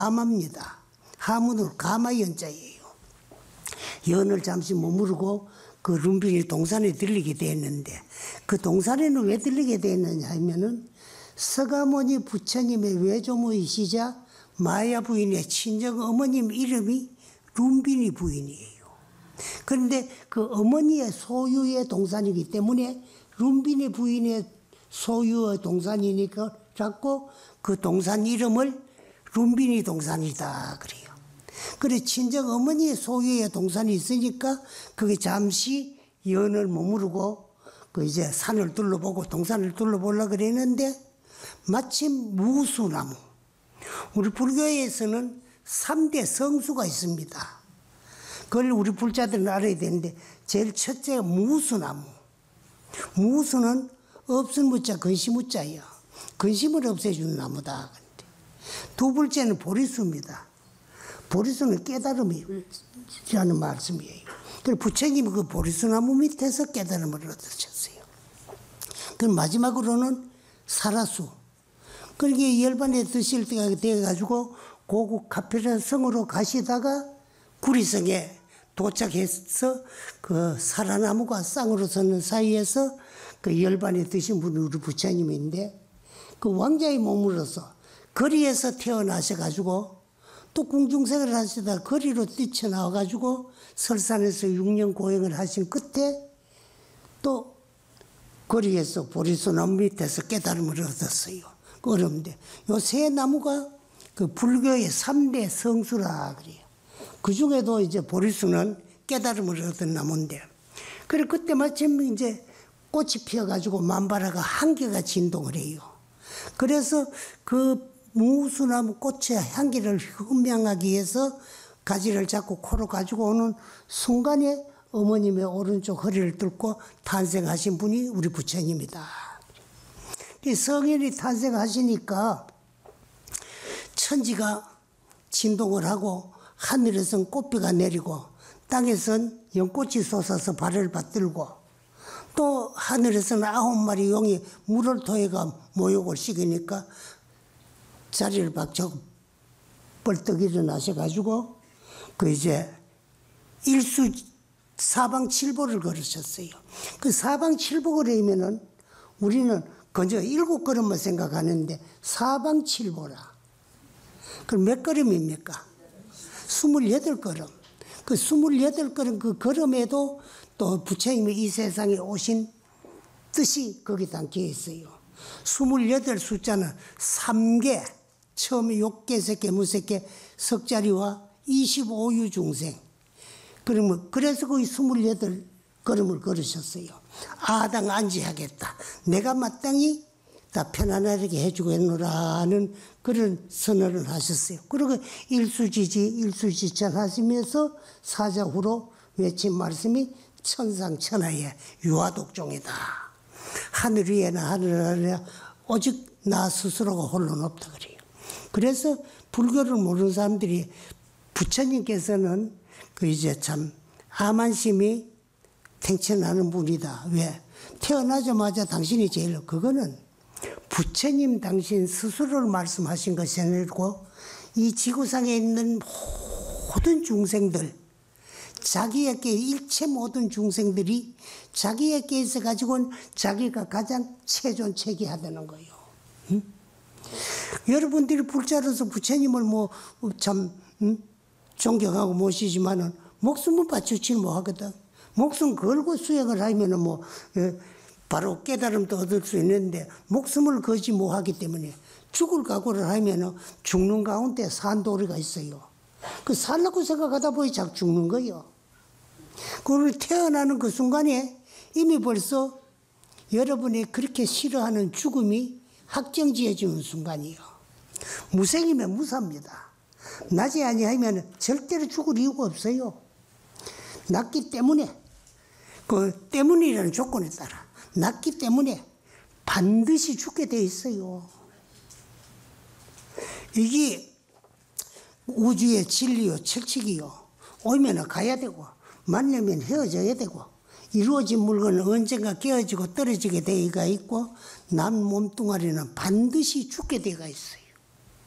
가마입니다. 하문으로 가마연자예요. 연을 잠시 머무르고 그 룸빈이 동산에 들리게 됐는데, 그 동산에는 왜 들리게 됐느냐 하면은 서가모니 부처님의 외조모이시자 마야 부인의 친정 어머님 이름이 룸빈이 부인이에요. 그런데 그 어머니의 소유의 동산이기 때문에 룸빈이 부인의 소유의 동산이니까 자꾸 그 동산 이름을 룸빈이 동산이다 그래요. 그래 친정 어머니의 소유의 동산이 있으니까 그게 잠시 연을 머무르고 그 이제 산을 둘러보고 동산을 둘러보려고 그랬는데 마침 무수나무. 우리 불교에서는 3대 성수가 있습니다. 그걸 우리 불자들은 알아야 되는데 제일 첫째가 무수나무. 무수는 없은 무자 근시무자예요. 근심을 없애주는 나무다. 두 번째는 보리수입니다. 보리수는 깨달음이라는 말씀이에요. 그래서 부처님이 그 보리수나무 밑에서 깨달음을 얻으셨어요. 그럼 마지막으로는 사라수. 그러니까 열반에 드실 때가 돼가지고 고국 카페라 성으로 가시다가 구리성에 도착해서 그 사라나무가 쌍으로 서는 사이에서 그 열반에 드신 분이 우리 부처님인데 그 왕자의 몸으로서 거리에서 태어나셔가지고 또 궁중생활을 하시다 거리로 뛰쳐나와가지고 설산에서 6년 고행을 하신 끝에 또 거리에서 보리수나무 밑에서 깨달음을 얻었어요. 그런데 요 세 나무가 그 불교의 3대 성수라 그래요. 그 중에도 이제 보리수는 깨달음을 얻은 나무인데, 그래 그때 마침 이제 꽃이 피어가지고 만바라가 한개가 진동을 해요. 그래서 그 무수나무 꽃의 향기를 흠양하기 위해서 가지를 잡고 코로 가지고 오는 순간에 어머님의 오른쪽 허리를 뚫고 탄생하신 분이 우리 부처님이다. 성현이 탄생하시니까 천지가 진동을 하고 하늘에선 꽃비가 내리고 땅에선 연꽃이 솟아서 발을 받들고 또 하늘에서는 9마리 용이 물을 토해가 모욕을 시키니까 자리를 박차고 벌떡 일어나셔가지고 그 이제 일수 사방칠보를 걸으셨어요. 그 사방칠보를 하면은 우리는 그저 7걸음만 생각하는데 사방칠보라. 그럼 몇 걸음입니까? 28걸음. 그 28걸음 그 걸음에도 또 부처님이 이 세상에 오신 뜻이 거기 담겨 있어요. 28 숫자는 3개, 처음에 욕계, 색계, 무색계, 석자리와 25유 중생. 그러면 그래서 거기 28걸음을 걸으셨어요. 아당 안지하겠다. 내가 마땅히 다 편안하게 해주고 했노라는 그런 선언을 하셨어요. 그리고 일수지천 하시면서 사자후로 외친 말씀이 천상천하의 유아독종이다. 하늘 위에나 하늘 아래나 오직 나 스스로가 홀로는 없다 그래요. 그래서 불교를 모르는 사람들이 부처님께서는 그 이제 참 아만심이 탱천하는 분이다. 왜? 태어나자마자 당신이 제일 그거는 부처님 당신 스스로를 말씀하신 것이 아니고 이 지구상에 있는 모든 중생들, 자기에게 일체 모든 중생들이 자기에게서 가지고는 자기가 가장 최존체계하다는 거예요. 응? 여러분들이 불자로서 부처님을 존경하고 모시지만은 목숨을 바치지 못하거든. 목숨 걸고 수행을 하면은 바로 깨달음도 얻을 수 있는데 목숨을 걸지 못하기 때문에 죽을 각오를 하면은 죽는 가운데 산도리가 있어요. 그 살라고 생각하다 보니 자꾸 죽는 거예요. 그리고 태어나는 그 순간에 이미 벌써 여러분이 그렇게 싫어하는 죽음이 확정지어지는 순간이에요. 무생이면 무사입니다. 나지 아니하면 절대로 죽을 이유가 없어요. 낫기 때문에, 그 때문이라는 조건에 따라 낫기 때문에 반드시 죽게 돼 있어요. 이게 우주의 진리요, 철칙이요. 오면 가야 되고 만나면 헤어져야 되고 이루어진 물건은 언젠가 깨어지고 떨어지게 되어가 있고 남 몸뚱아리는 반드시 죽게 되어가 있어요.